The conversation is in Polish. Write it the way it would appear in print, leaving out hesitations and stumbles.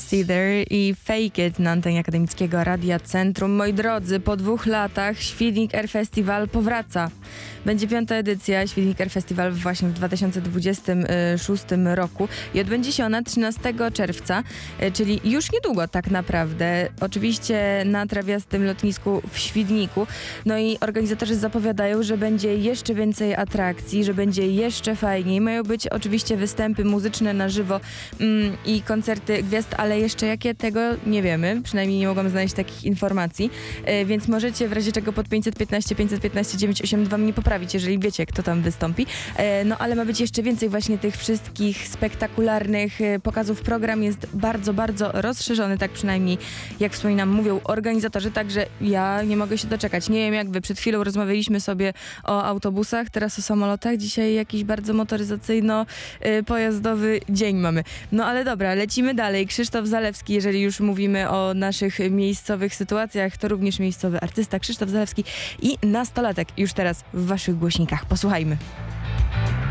See There i Fake It na antenie Akademickiego Radia Centrum. Moi drodzy, po 2 latach Świdnik Air Festival powraca. Będzie 5. edycja Świdnik Air Festival właśnie w 2026 roku i odbędzie się ona 13 czerwca, czyli już niedługo tak naprawdę. Oczywiście na trawiastym lotnisku w Świdniku. No i organizatorzy zapowiadają, że będzie jeszcze więcej atrakcji, że będzie jeszcze fajniej. Mają być oczywiście występy muzyczne na żywo i koncerty gwiazd, ale jeszcze jakie, tego nie wiemy. Przynajmniej nie mogłam znaleźć takich informacji. Więc możecie w razie czego pod 515 982 mnie poprawić, jeżeli wiecie, kto tam wystąpi. No ale ma być jeszcze więcej właśnie tych wszystkich spektakularnych pokazów. Program jest bardzo, bardzo rozszerzony, tak przynajmniej, jak wspominam, mówią organizatorzy, także ja nie mogę się doczekać. Nie wiem jak wy, przed chwilą rozmawialiśmy sobie o autobusach, teraz o samolotach, dzisiaj jakiś bardzo motoryzacyjno-pojazdowy dzień mamy. No ale dobra, lecimy dalej. Krzysztof Zalewski, jeżeli już mówimy o naszych miejscowych sytuacjach, to również miejscowy artysta Krzysztof Zalewski i nastolatek już teraz w waszych głośnikach. Posłuchajmy.